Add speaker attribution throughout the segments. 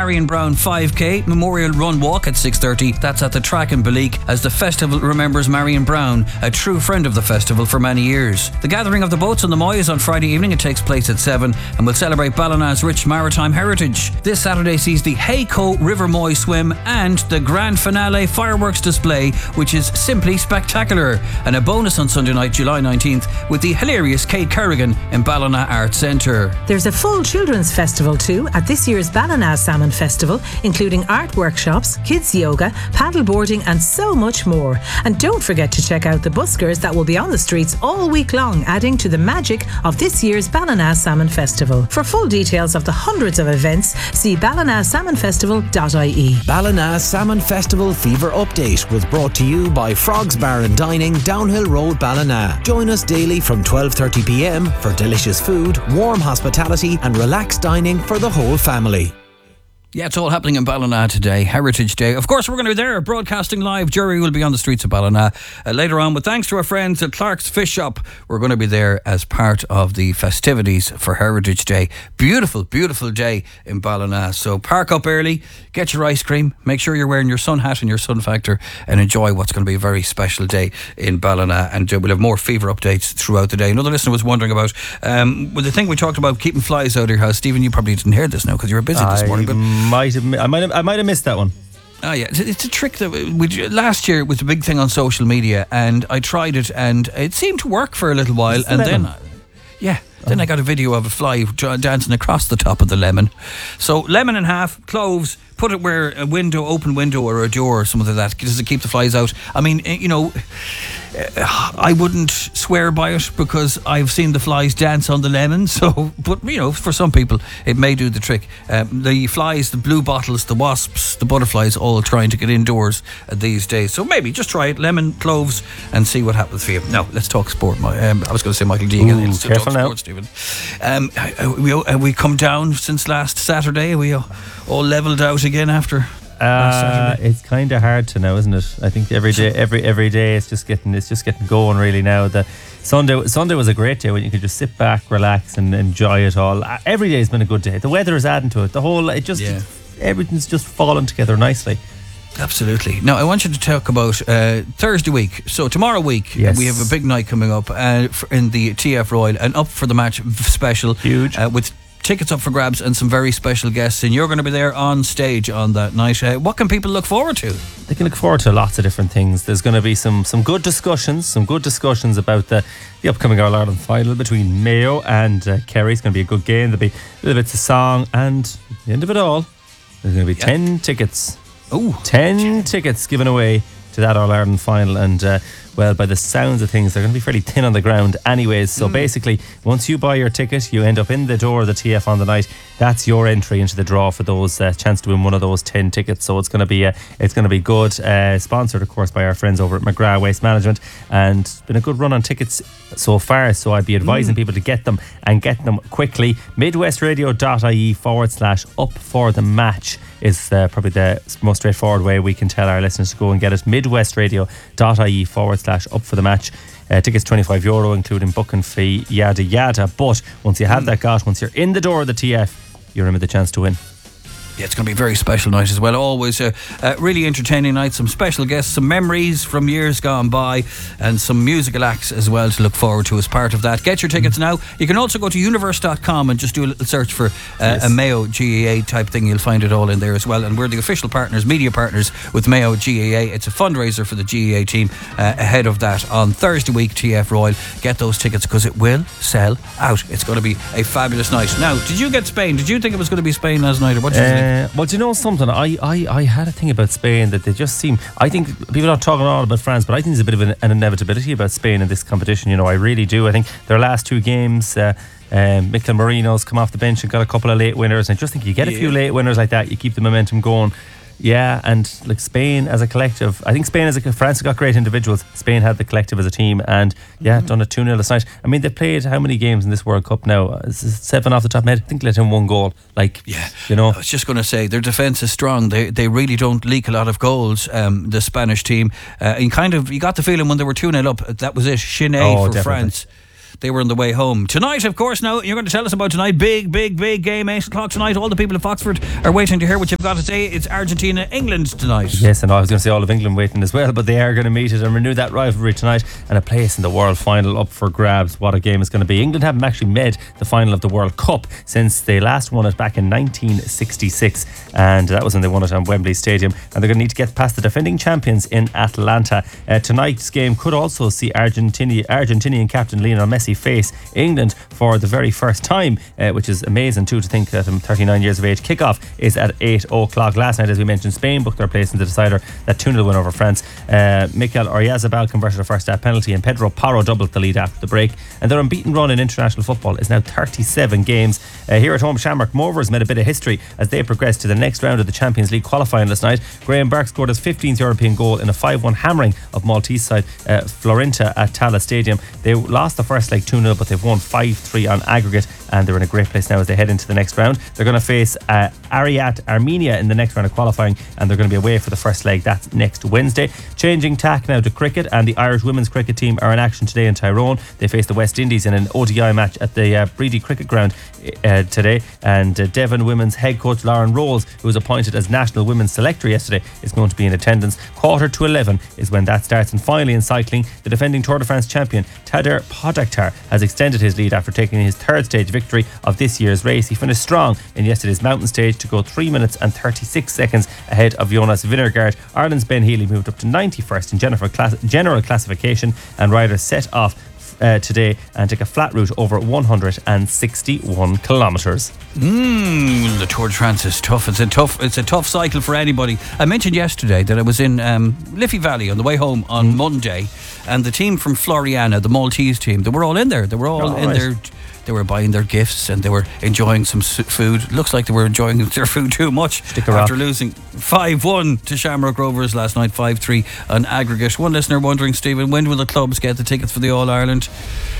Speaker 1: Marion Brown 5K Memorial Run Walk at 6:30. That's at the track in Balik, as the festival remembers Marion Brown, a true friend of the festival for many years. The gathering of the boats on the Moy is on Friday evening. It takes place at 7 and will celebrate Ballina's rich maritime heritage. This Saturday sees the Hayco River Moy swim and the grand finale fireworks display, which is simply spectacular. And a bonus on Sunday night, July 19th, with the hilarious Kate Kerrigan in Ballina Arts Centre.
Speaker 2: There's a full children's festival too at this year's Ballina Salmon Festival, including art workshops, kids yoga, paddle boarding and so much more. And don't forget to check out the buskers that will be on the streets all week long, adding to the magic of this year's Ballina Salmon Festival. For full details of the hundreds of events, see ballinasalmonfestival.ie.
Speaker 3: Ballina Salmon Festival Fever Update was brought to you by Frogs Bar and Dining, Downhill Road, Ballina. Join us daily from 12:30pm for delicious food, warm hospitality and relaxed dining for the whole family.
Speaker 1: Yeah, it's all happening in Ballina today, Heritage Day. Of course, we're going to be there broadcasting live. Jury will be on the streets of Ballina later on. But thanks to our friends at Clark's Fish Shop, we're going to be there as part of the festivities for Heritage Day. Beautiful, beautiful day in Ballina. So park up early, get your ice cream, make sure you're wearing your sun hat and your sun factor, and enjoy what's going to be a very special day in Ballina. And we'll have more fever updates throughout the day. Another listener was wondering about the thing we talked about, keeping flies out of your house. Stephen, you probably didn't hear this now because you were busy this morning. But
Speaker 4: I might have missed that one.
Speaker 1: Oh yeah, it's a trick that last year it was a big thing on social media, and I tried it and it seemed to work for a little while, and then I got a video of a fly dancing across the top of the lemon. So lemon in half, cloves, put it where a window, open window or a door or something like that. Does it keep the flies out? I mean, I wouldn't swear by it because I've seen the flies dance on the lemon. So, but for some people it may do the trick. The flies, the blue bottles, the wasps, the butterflies, all trying to get indoors these days. So maybe just try it, lemon, cloves, and see what happens for you. Now let's talk sport. I was going to say Michael D again.
Speaker 4: Careful now,
Speaker 1: Stephen. We come down since last Saturday. We all levelled out again after.
Speaker 4: It's kind of hard to know, isn't it? I think every day it's just getting going really now. The Sunday was a great day when you could just sit back, relax, and enjoy it all. Every day has been a good day. The weather is adding to it. Everything's just fallen together nicely.
Speaker 1: Absolutely. Now I want you to talk about Thursday week. So tomorrow week, we have a big night coming up in the TF Royal, and Up for the Match special.
Speaker 4: Huge.
Speaker 1: With tickets up for grabs and some very special guests, and you're going to be there on stage on that night. What can people look forward to?
Speaker 4: They can look forward to lots of different things. There's going to be some good discussions about the upcoming All-Ireland final between Mayo and Kerry. It's going to be a good game. There'll be little bits of song, and at the end of it all, there's going to be 10 tickets. 10 tickets given away to that All-Ireland final, and by the sounds of things, they're going to be fairly thin on the ground anyways. So basically, once you buy your ticket, you end up in the door of the TF on the night. That's your entry into the draw for those chance to win one of those 10 tickets. So it's going to be good. Sponsored, of course, by our friends over at McGrath Waste Management, and it's been a good run on tickets so far. So I'd be advising people to get them and get them quickly. MidwestRadio.ie/up for the match is probably the most straightforward way we can tell our listeners to go and get it. MidwestRadio.ie/up for the match. Tickets €25, including booking fee, yada yada. But once you have that once you're in the door of the TF, you remember the chance to win.
Speaker 1: Yeah, it's going to be a very special night as well. Always a really entertaining night. Some special guests, some memories from years gone by, and some musical acts as well to look forward to as part of that. Get your tickets now. You can also go to universe.com and just do a little search for a Mayo GAA type thing. You'll find it all in there as well. And we're the official partners, media partners with Mayo GAA. It's a fundraiser for the GAA team ahead of that on Thursday week, TF Royal. Get those tickets because it will sell out. It's going to be a fabulous night. Now, did you get Spain? Did you think it was going to be Spain last night, or what did you think?
Speaker 4: Well, do you know something? I had a thing about Spain that they just seem. I think people are talking all about France, but I think there's a bit of an inevitability about Spain in this competition. I really do. I think their last two games, Mikel Merino's come off the bench and got a couple of late winners. And I just think you get a few late winners like that, you keep the momentum going. Yeah, and like Spain as a collective, I think France has got great individuals. Spain had the collective as a team, and done a 2-0 last night. I mean, they played how many games in this World Cup now? 7 off the top of my head. I think they let in 1 goal. I
Speaker 1: was just going to say their defence is strong. They really don't leak a lot of goals. The Spanish team, and you got the feeling when they were 2-0 up, that was it. Chenet for
Speaker 4: definitely.
Speaker 1: France. They were on the way home. Tonight, of course, now you're going to tell us about tonight. Big game, 8 o'clock tonight. All the people of Oxford are waiting to hear what you've got to say. It's Argentina-England tonight.
Speaker 4: Yes, and I was going to say all of England waiting as well, but they are going to meet it and renew that rivalry tonight, and a place in the World Final up for grabs. What a game it's going to be. England haven't actually made the final of the World Cup since they last won it back in 1966, and that was when they won it on Wembley Stadium, and they're going to need to get past the defending champions in Atlanta. Tonight's game could also see Argentinian captain Lionel Messi face England for the very first time, which is amazing too, to think that 39 years of age. Kickoff is at 8 o'clock. Last night, as we mentioned, Spain booked their place in the decider, that 2-0 win over France. Mikel Oyarzabal converted a first half penalty, and Pedro Porro doubled the lead after the break, and their unbeaten run in international football is now 37 games. Here at home, Shamrock Rovers made a bit of history as they progressed to the next round of the Champions League qualifying last night. Graham Burke scored his 15th European goal in a 5-1 hammering of Maltese side Florinta at Tala Stadium. They lost the first leg 2-0, but they've won 5-3 on aggregate, and they're in a great place now as they head into the next round. They're going to face Ariat Armenia in the next round of qualifying, and they're going to be away for the first leg. That's next Wednesday. Changing tack now to cricket, and the Irish women's cricket team are in action today in Tyrone. They face the West Indies in an ODI match at the Breedy Cricket Ground today, and Devon women's head coach Lauren Rose, who was appointed as national women's selector yesterday, is going to be in attendance. 11:15 is when that starts. And finally, in cycling, the defending Tour de France champion Tadej Pogačar has extended his lead after taking his third stage victory of this year's race. He finished strong in yesterday's mountain stage to go 3 minutes and 36 seconds ahead of Jonas Vingegaard. Ireland's Ben Healy moved up to 91st in general classification, and riders set off today and take a flat route over 161 kilometres.
Speaker 1: The Tour de France is tough. It's a tough cycle for anybody. I mentioned yesterday that I was in Liffey Valley on the way home on Monday, and the team from Floriana, the Maltese team, they were all in there. They were all in there. They were buying their gifts and they were enjoying some food. Looks like they were enjoying their food too much after losing 5-1 to Shamrock Rovers last night, 5-3 on aggregate. One listener wondering, Stephen, when will the clubs get the tickets for the All-Ireland?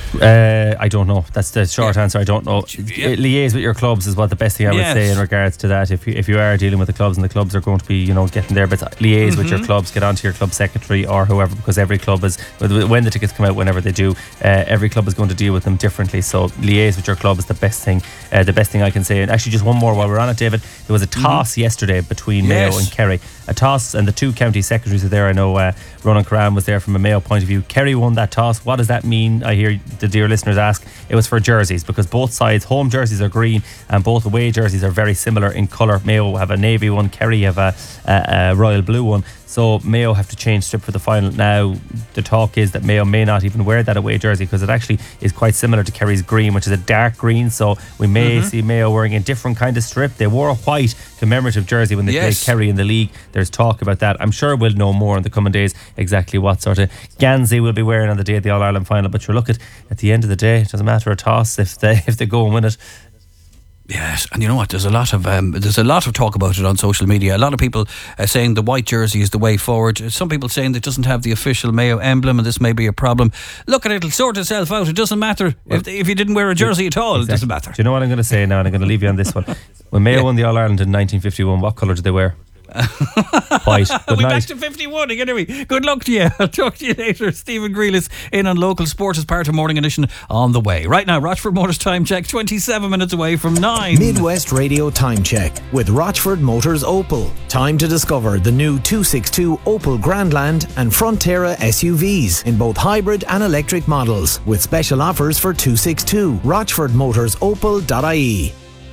Speaker 4: I don't know. That's the short answer. I don't know. Liaise with your clubs is what the best thing I would say in regards to that. If you are dealing with the clubs and the clubs are going to be, getting there, but liaise with your clubs, get onto your club secretary or whoever, because every club is, when the tickets come out, whenever they do, every club is going to deal with them differently. So liaise with your club is the best thing I can say. And actually, just one more while we're on it, David, there was a toss yesterday between Mayo and Kerry. A toss, and the two county secretaries are there. I know Ronan Karam was there from a Mayo point of view. Kerry won that toss. What does that mean? I hear the dear listeners ask. It was for jerseys, because both sides, home jerseys are green and both away jerseys are very similar in colour. Mayo have a navy one, Kerry have a royal blue one. So Mayo have to change strip for the final. Now the talk is that Mayo may not even wear that away jersey, because it actually is quite similar to Kerry's green, which is a dark green. So we may see Mayo wearing a different kind of strip. They wore a white commemorative jersey when they played Kerry in the league. There's talk about that. I'm sure we'll know more in the coming days exactly what sort of Gansey will be wearing on the day of the All-Ireland final. But look, at the end of the day, it doesn't matter a toss if they go and win it.
Speaker 1: Yes, and you know what? There's a lot of talk about it on social media. A lot of people saying the white jersey is the way forward. Some people saying that it doesn't have the official Mayo emblem, and this may be a problem. Look, it'll sort itself out. It doesn't matter if you didn't wear a jersey at all. Exactly. It doesn't matter.
Speaker 4: Do you know what I'm going to say now? And I'm going to leave you on this one. When Mayo won the All-Ireland in 1951, what colour did they wear? White. Good night.
Speaker 1: Back to 51 again, anyway. Good luck to you. I'll talk to you later. Stephen Grealis in on Local Sport as part of Morning Edition on the way. Right now, Rochford Motors time check, 27 minutes away from 9.
Speaker 3: Midwest Radio time check with Rochford Motors Opel. Time to discover the new 262 Opel Grandland and Frontera SUVs in both hybrid and electric models, with special offers for 262. RochfordMotorsOpel.ie.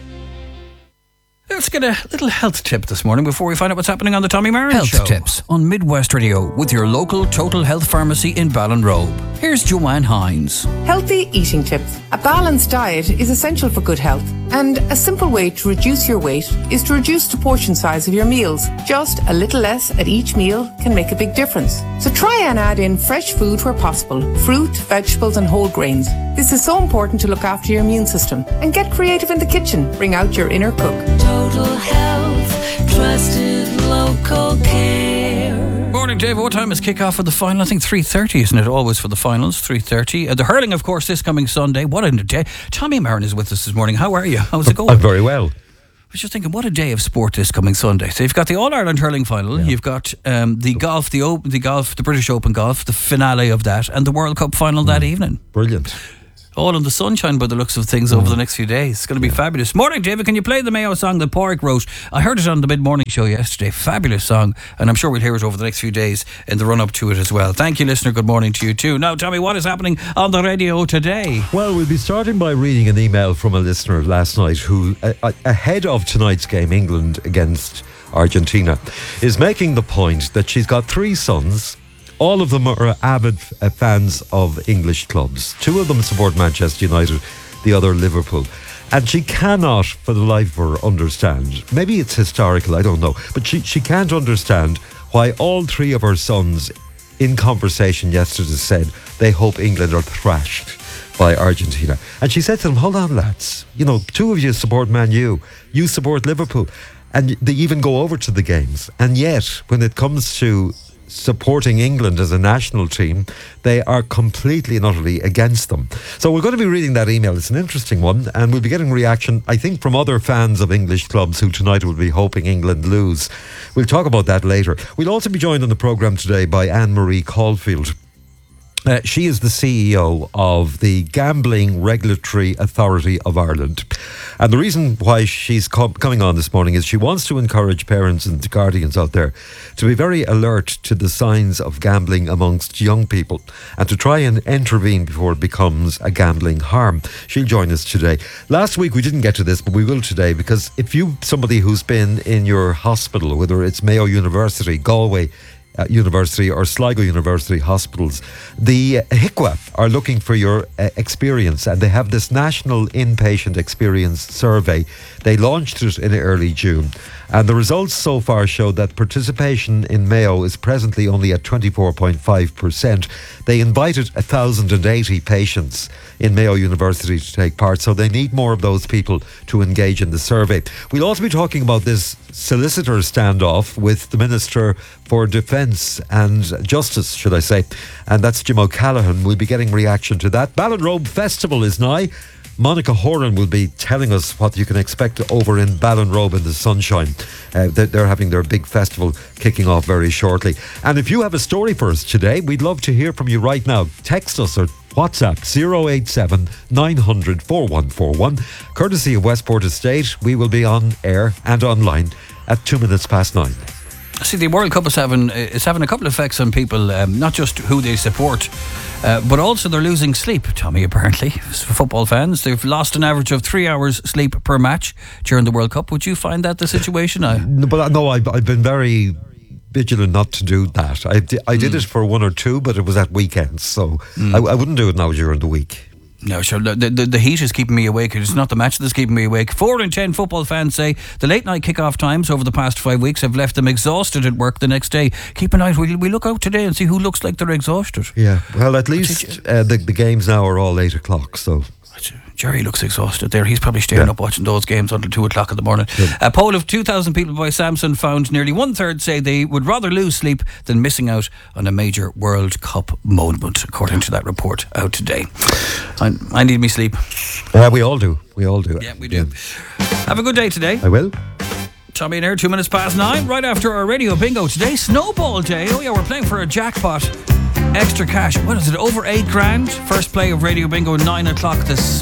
Speaker 1: Let's get a little health tip this morning before we find out what's happening on the Tommy Marin Show.
Speaker 5: Health tips on Midwest Radio with your local Total Health Pharmacy in Ballinrobe. Here's Joanne Hines.
Speaker 6: Healthy eating tips. A balanced diet is essential for good health, and a simple way to reduce your weight is to reduce the portion size of your meals. Just a little less at each meal can make a big difference. So try and add in fresh food where possible, fruit, vegetables and whole grains. This is so important to look after your immune system. And get creative in the kitchen. Bring out your inner cook.
Speaker 7: Total Health, trusted local care.
Speaker 1: Morning, Dave. What time is kick-off for the final? I think 3:30, isn't it? Always for the finals, 3:30. The hurling, of course, this coming Sunday. What a day. Tommy Marin is with us this morning. How are you? How's it going?
Speaker 8: I'm very well.
Speaker 1: I was just thinking, what a day of sport this coming Sunday. So you've got the All-Ireland hurling final, you've got the golf, the British Open golf, the finale of that, and the World Cup final that evening.
Speaker 8: Brilliant.
Speaker 1: All in the sunshine by the looks of things over the next few days. It's going to be fabulous. Morning, David. Can you play the Mayo song that Pádraig wrote? I heard it on the mid-morning show yesterday. Fabulous song. And I'm sure we'll hear it over the next few days in the run-up to it as well. Thank you, listener. Good morning to you too. Now, tell me what is happening on the radio today.
Speaker 8: Well, we'll be starting by reading an email from a listener last night who, ahead of tonight's game, England against Argentina, is making the point that she's got 3 sons. All of them are avid fans of English clubs. 2 of them support Manchester United, the other Liverpool. And she cannot, for the life of her, understand. Maybe it's historical, I don't know. But she can't understand why all 3 of her sons, in conversation yesterday, said they hope England are thrashed by Argentina. And she said to them, hold on, lads. 2 of you support Man U. You support Liverpool. And they even go over to the games. And yet, when it comes to supporting England as a national team, they are completely and utterly against them. So we're going to be reading that email. It's an interesting one, and we'll be getting reaction, I think, from other fans of English clubs who tonight will be hoping England lose. We'll talk about that later. We'll also be joined on the programme today by Anne-Marie Caulfield. She is the CEO of the Gambling Regulatory Authority of Ireland. And the reason why she's coming on this morning is she wants to encourage parents and guardians out there to be very alert to the signs of gambling amongst young people and to try and intervene before it becomes a gambling harm. She'll join us today. Last week we didn't get to this, but we will today, because if you, somebody who's been in your hospital, whether it's Mayo University, Galway University or Sligo University hospitals, the HIQA are looking for your experience, and they have this National Inpatient Experience Survey. They launched it in early June, and the results so far show that participation in Mayo is presently only at 24.5%. They invited 1,080 patients in Mayo University to take part, so they need more of those people to engage in the survey. We'll also be talking about this solicitor standoff with the Minister for Defence and Justice, should I say, and that's Jim O'Callaghan. We'll be getting reaction to that. Ballinrobe Festival is nigh. Monica Horan will be telling us what you can expect over in Ballinrobe in the sunshine. They're having their big festival kicking off very shortly. And if you have a story for us today, we'd love to hear from you right now. Text us or WhatsApp 087 900 4141. Courtesy of Westport Estate, we will be on air and online at 9:02.
Speaker 1: See, the World Cup is having a couple of effects on people, not just who they support, but also they're losing sleep, Tommy, apparently. Football fans, they've lost an average of 3 hours sleep per match during the World Cup. Would you find that the situation?
Speaker 8: No, I've been very vigilant not to do that. I did it for 1 or 2, but it was at weekends, so I wouldn't do it now during the week.
Speaker 1: No, sure. The heat is keeping me awake. It's not the match that's keeping me awake. 4 in 10 football fans say the late night kick-off times over the past 5 weeks have left them exhausted at work the next day. Keep an eye. We look out today and see who looks like they're exhausted.
Speaker 8: Yeah, well, at least the games now are all 8 o'clock, so...
Speaker 1: Jerry looks exhausted there. He's probably staying up watching those games until 2 o'clock in the morning. Yeah. A poll of 2,000 people by Samsung found nearly 1/3 say they would rather lose sleep than missing out on a major World Cup moment, according to that report out today. I need me sleep.
Speaker 8: We all do.
Speaker 1: Yeah, we do. Have a good day today.
Speaker 8: I will.
Speaker 1: Tommy in here, 9:02. Right after our radio bingo today, Snowball Day. Oh yeah, we're playing for a jackpot. Extra cash. What is it? Over 8 grand. First play of Radio Bingo 9 o'clock this